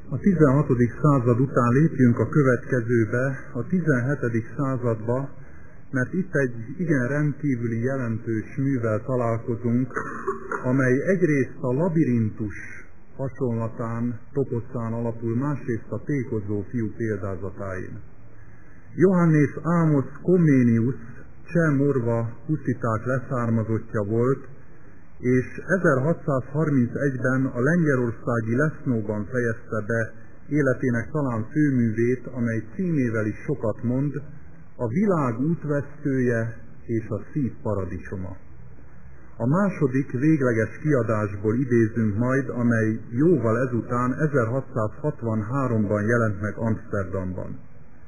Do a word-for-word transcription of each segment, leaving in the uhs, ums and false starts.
A tizenhatodik század után lépjünk a következőbe, a tizenhetedik századba, mert itt egy igen rendkívüli jelentős művel találkozunk, amely egyrészt a labirintus hasonlatán, topocán alapul, másrészt a tékozó fiú példázatáin. Johannes Amos Comenius cseh morva husziták leszármazottja volt, és ezerhatszázharmincegyben a lengyelországi Lesznóban fejezte be életének talán főművét, amely címével is sokat mond, a világ útvesztője és a szív paradicsoma. A második végleges kiadásból idézünk majd, amely jóval ezután ezerhatszázhatvanháromban jelent meg Amsterdamban.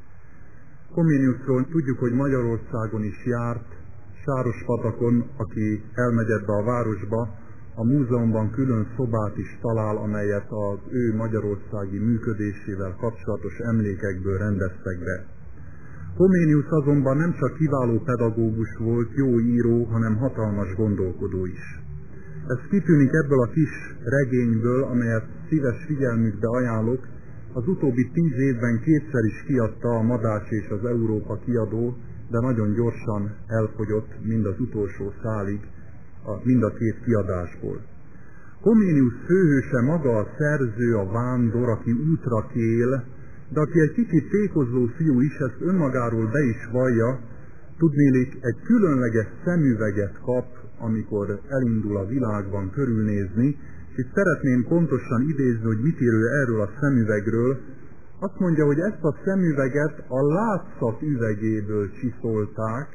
Comeniusról tudjuk, hogy Magyarországon is járt, Sárospatakon, aki elmegy ebbe a városba, a múzeumban külön szobát is talál, amelyet az ő magyarországi működésével kapcsolatos emlékekből rendeztek be. Comenius azonban nem csak kiváló pedagógus volt, jó író, hanem hatalmas gondolkodó is. Ez kitűnik ebből a kis regényből, amelyet szíves figyelmükbe ajánlok. Az utóbbi tíz évben kétszer is kiadta a Madács és az Európa kiadó, de nagyon gyorsan elfogyott mind az utolsó szálig, a, mind a két kiadásból. Comenius főhőse maga a szerző, a vándor, aki útra kél, de aki egy kicsit tékozó fiú is, ezt önmagáról be is vallja, tudnélik egy különleges szemüveget kap, amikor elindul a világban körülnézni, és itt szeretném pontosan idézni, hogy mit ír ő erről a szemüvegről. Azt mondja, hogy ezt a szemüveget a látszat üvegéből csiszolták,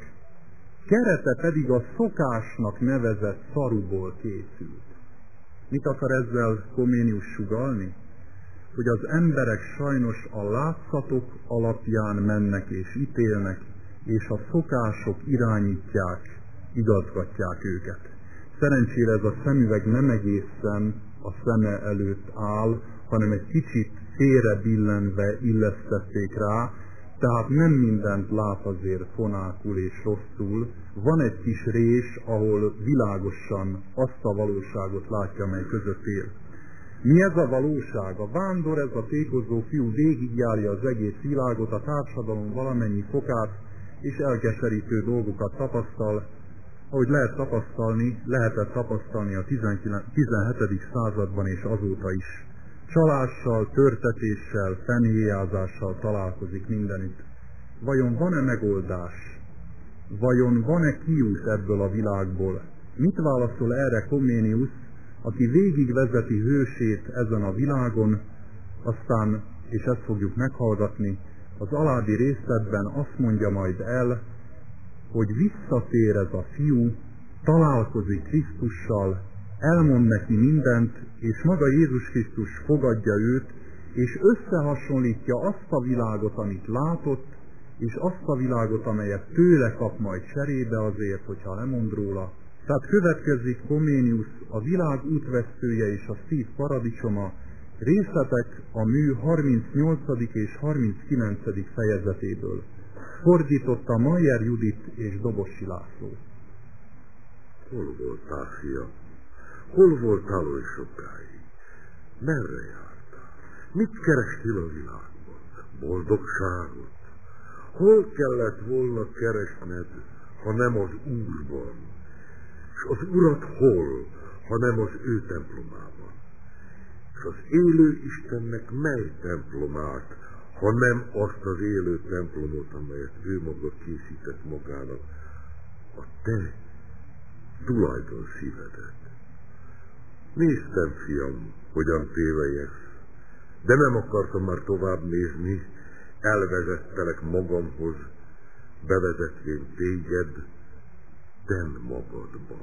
kerete pedig a szokásnak nevezett szaruból készült. Mit akar ezzel Comenius sugallni? Hogy az emberek sajnos a látszatok alapján mennek és ítélnek, és a szokások irányítják, igazgatják őket. Szerencsére ez a szemüveg nem egészen a szeme előtt áll, hanem egy kicsit félre billenve illesztették rá, tehát nem mindent lát azért fonákul és rosszul. Van egy kis rés, ahol világosan azt a valóságot látja, mely között él. Mi ez a valóság? A vándor, ez a tékozó fiú végigjárja az egész világot, a társadalom valamennyi fokát, és elkeserítő dolgokat tapasztal, ahogy lehet tapasztalni, lehetett tapasztalni a tizenhetedik században és azóta is. Csalással, törtetéssel, fenhéjázással találkozik mindenütt. Vajon van-e megoldás? Vajon van-e kiút ebből a világból? Mit válaszol erre Comenius, aki végigvezeti hősét ezen a világon, aztán, és ezt fogjuk meghallgatni, az alábbi részletben azt mondja majd el, hogy visszatér ez a fiú, találkozik Krisztussal, elmond neki mindent, és maga Jézus Krisztus fogadja őt, és összehasonlítja azt a világot, amit látott, és azt a világot, amelyet tőle kap majd cserébe azért, hogyha lemond róla. Tehát következik Comenius, a világ útvesztője és a szív paradicsoma, részletek a mű harmincnyolcadik és harminckilencedik fejezetéből. Fordította Mayer Judit és Dobosi László. Hol voltál, fiam? Hol voltál oly sokáig? Merre jártál? Mit kerestél a világban? Boldogságot? Hol kellett volna keresned, ha nem az Úrban? És az Urat hol, ha nem az ő templomában? És az élő Istennek mely templomát, ha nem azt az élő templomot, amelyet ő maga készített magának, a te tulajdon szívedet. Néztem, fiam, hogyan tévelyegsz, de nem akartam már tovább nézni, elvezettelek magamhoz, bevezetvén téged, ten magadba.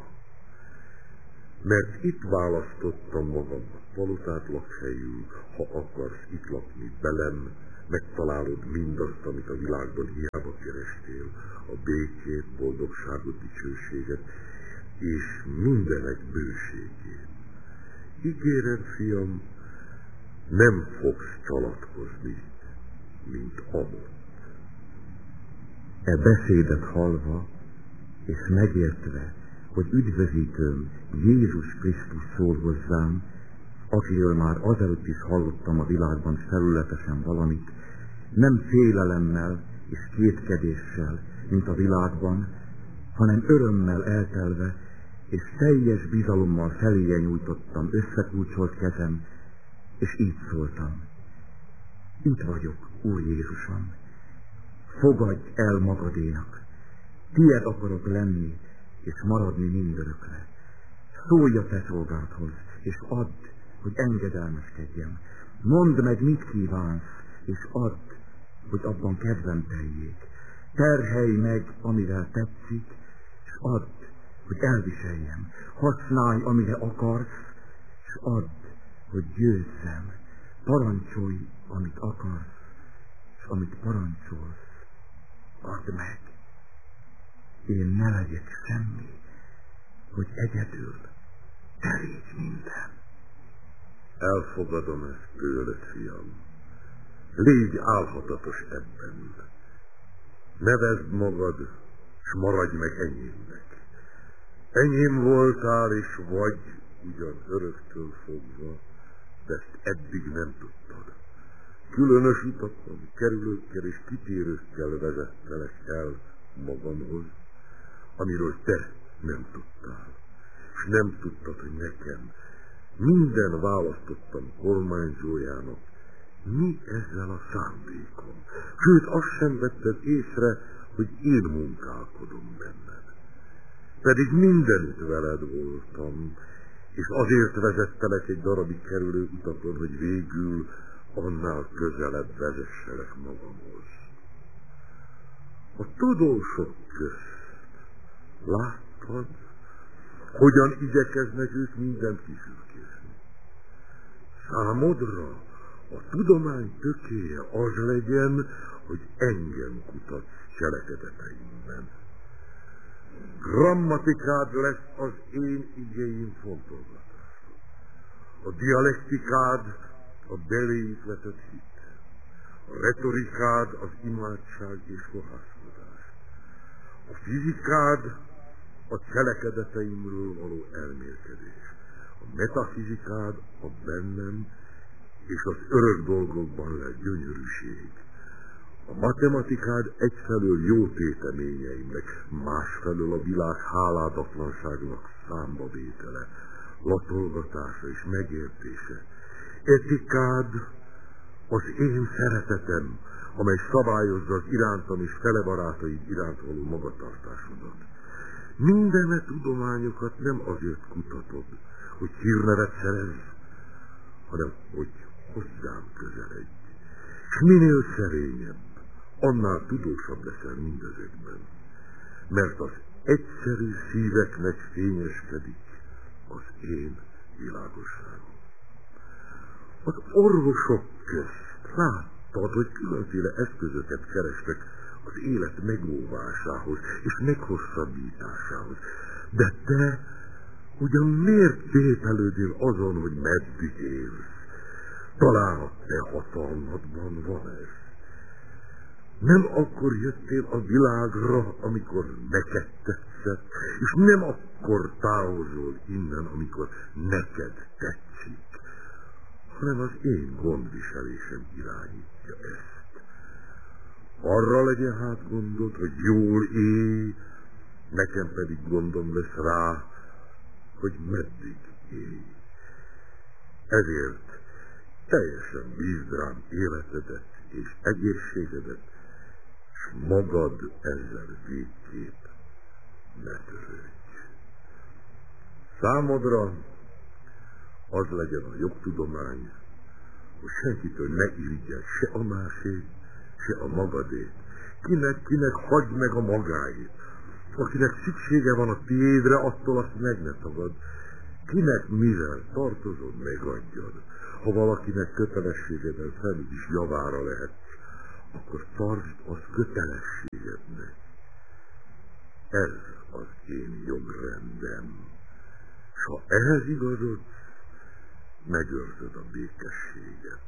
Mert itt választottam magamnak palotát lakhelyül, ha akarsz itt lakni velem, megtalálod mindazt, amit a világban hiába kerestél, a békét, boldogságot, dicsőséget, és mindenek bőségét. Ígérem, fiam, nem fogsz csalatkozni, mint Amott. E beszédet hallva, és megértve, hogy üdvözítőm Jézus Krisztus szól hozzám, akiről már azelőtt is hallottam a világban felületesen valamit, nem félelemmel és kétkedéssel, mint a világban, hanem örömmel eltelve, és teljes bizalommal feléje nyújtottam összekulcsolt kezem, és így szóltam: itt vagyok, Úr Jézusom, fogadj el magadénak, tied akarok lenni, és maradni mindörökre. Szólj a te szolgádhoz, és add, hogy engedelmeskedjem. Mondd meg, mit kívánsz, és add, hogy abban kedvem teljék. Terhelj meg, amivel tetszik, és add, hogy elviseljem. Használj, amire akarsz, és add, hogy győzzem. Parancsolj, amit akarsz, és amit parancsolsz, add meg. Én ne legyek semmi, hogy egyedül te légy minden. Elfogadom ezt tőled, fiam. Légy álhatatos ebben. Nevezd magad, s maradj meg enyémnek. Enyém voltál és vagy, ugyan öröktől fogva, de ezt eddig nem tudtad. Különös utakon, kerülőkkel és kitérőkkel vezettelek el magamhoz, amiről te nem tudtál. És nem tudtad, hogy nekem minden választottam kormányzójának mi ezzel a szándékom. Sőt, azt sem vetted észre, hogy én munkálkodom benned. Pedig mindenütt veled voltam, és azért vezettelek egy darabig kerülő utakon, hogy végül annál közelebb vezesselek magamhoz. A tudósok közt láttad, hogyan igyekeznek ők mindent kifürkészni. Számodra a tudomány tökéje az legyen, hogy engem kutatsz cselekedeteimben. Grammatikád lesz az én igéim fontolgatása. A dialektikád a beléjük vetett hit. A retorikád az imádság és fohászkodás. A fizikád a cselekedeteimről való elmélkedés. A metafizikád a bennem és az örök dolgokban lett gyönyörűség. A matematikád egyfelől jó téteményeimnek, másfelől a világ háládatlanságnak számbavétele, latolgatása és megértése. Etikád az én szeretetem, amely szabályozza az irántam és fele barátaid iránt való magatartásodat. Mindenne tudományokat nem azért kutatod, hogy hírnevet szerezz, hanem hogy hozzám közeledj. És minél szerényebb, annál tudósabb leszel mindezekben. Mert az egyszerű szíveknek fényeskedik az én világosságom. Az orvosok közt láttad, hogy különféle eszközöket kerestek az élet megóvásához és meghosszabbításához. De te ugyan miért tépelődél azon, hogy meddig élsz? Talán a te hatalmadban van ez. Nem akkor jöttél a világra, amikor neked tetszett, és nem akkor távozol innen, amikor neked tetszik, hanem az én gondviselésem irányítja ezt. Arra legyen hát gondod, hogy jól élj, nekem pedig gondom lesz rá, hogy meddig élj. Ezért teljesen bízd rám életedet és egészségedet, s magad ezzel végképp ne törődj. Számodra az legyen a jogtudomány, hogy senkitől ne irigyel se a másét, se a magadét. Kinek, kinek hagyd meg a magáét. Akinek szüksége van a tiédre, attól azt meg ne tagad. Kinek mivel tartozod, megadjad. Ha valakinek kötelességeden felül is javára lehet, akkor tartsd azt kötelességednek. Ez az én jogrendem. S ha ehhez igazodsz, megőrzöd a békességet.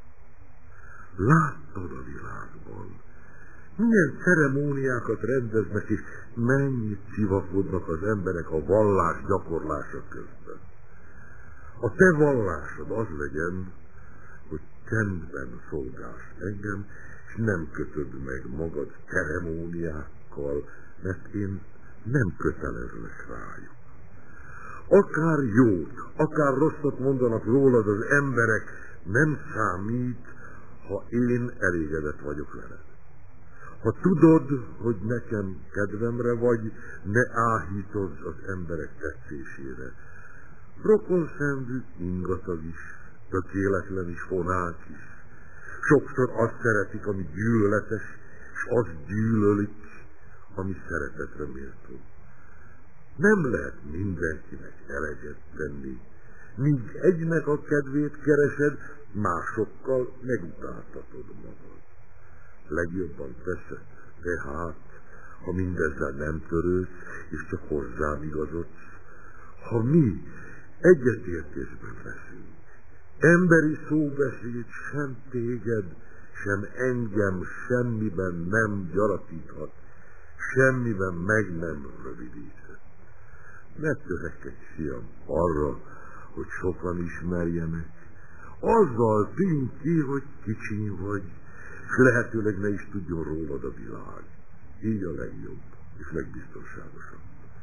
Láttad a világban, milyen ceremóniákat rendeznek, és mennyit szivakodnak az emberek a vallás gyakorlása közben. A te vallásod az legyen, hogy csendben szolgálsz engem, és nem kötöd meg magad ceremóniákkal, mert én nem kötelezlek rájuk. Akár jót, akár rosszat mondanak rólad az emberek, nem számít, ha én elégedett vagyok veled. Ha tudod, hogy nekem kedvemre vagy, ne áhítozz az emberek tetszésére. Rokonszenvű ingatag is, tökéletlen is, fonák is. Sokszor azt szeretik, ami gyűlöletes, és azt gyűlölik, ami szeretetre méltó. Nem lehet mindenkinek eleget tenni. Míg egynek a kedvét keresed, másokkal megutáltatod magad. Legjobban teszed, tehát, ha mindezzel nem törődsz, és csak hozzám igazodsz, ha mi egyetértésben leszünk, emberi szóbeszéd sem téged, sem engem semmiben nem gyaratíthat, semmiben meg nem rövidíthet. Ne törekedj, fiam, arra, hogy sokan ismerjenek. Azzal tűnj ki, hogy kicsiny vagy, és lehetőleg ne is tudjon rólad a világ. Így a legjobb és legbiztonságosabb.